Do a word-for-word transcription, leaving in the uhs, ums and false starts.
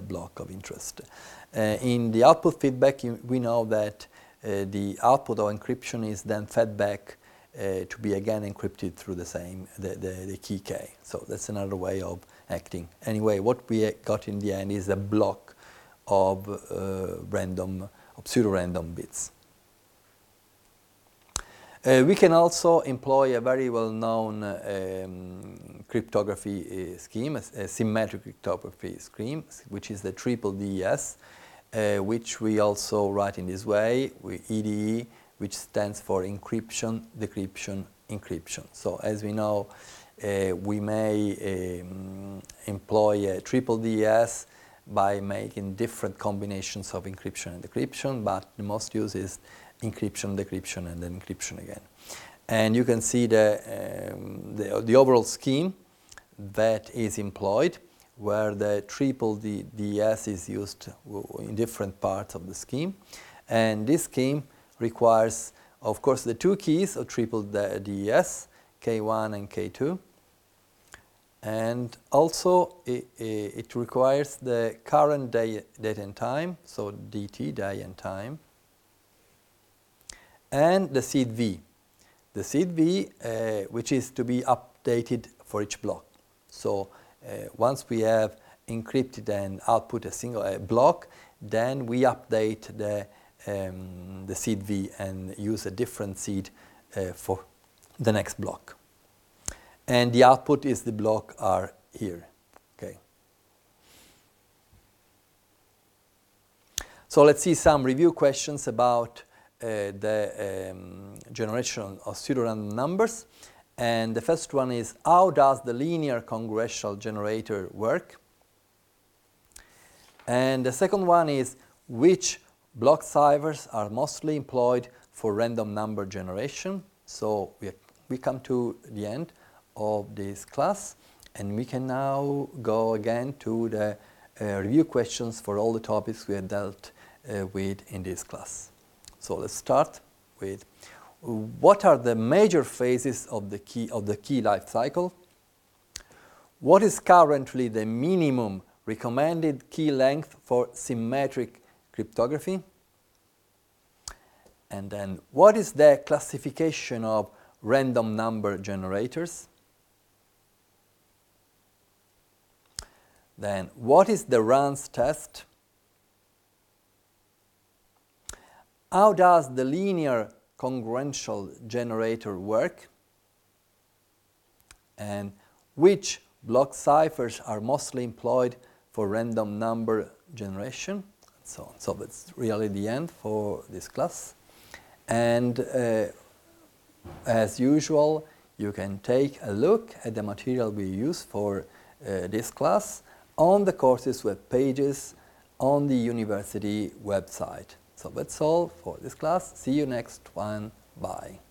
block of interest. Uh, in the output feedback, you, we know that uh, the output of encryption is then fed back uh, to be again encrypted through the same, the, the, the key K. So that's another way of acting. Anyway, what we got in the end is a block of uh, random, of pseudo-random bits. Uh, we can also employ a very well-known uh, um, cryptography uh, scheme, a, a symmetric cryptography scheme, which is the triple D E S, uh, which we also write in this way, with E D E, which stands for encryption, decryption, encryption. So as we know, uh, we may um, employ a triple D E S by making different combinations of encryption and decryption, but the most used is encryption, decryption, and then encryption again. And you can see the, um, the, the overall scheme that is employed, where the triple D E S is used in different parts of the scheme. And this scheme requires, of course, the two keys of triple D E S, K one and K two. And also it, it requires the current day, date and time, so D T, day and time, and the seed V. The seed V, uh, which is to be updated for each block. So uh, once we have encrypted and output a single uh, block, then we update the, um, the seed V and use a different seed uh, for the next block. And the output is the block R here. Okay. So let's see some review questions about Uh, the um, generation of pseudorandom numbers. And the first one is, how does the linear congruential generator work? And the second one is, which block ciphers are mostly employed for random number generation? So we, we come to the end of this class, and we can now go again to the uh, review questions for all the topics we have dealt uh, with in this class. So let's start with, what are the major phases of the key of the key life cycle? What is currently the minimum recommended key length for symmetric cryptography? And then, what is the classification of random number generators? Then, what is the runs test? How does the linear congruential generator work? And which block ciphers are mostly employed for random number generation? And so on. So that's really the end for this class. And uh, as usual, you can take a look at the material we use for uh, this class on the courses web pages on the university website. So that's all for this class. See you next one. Bye.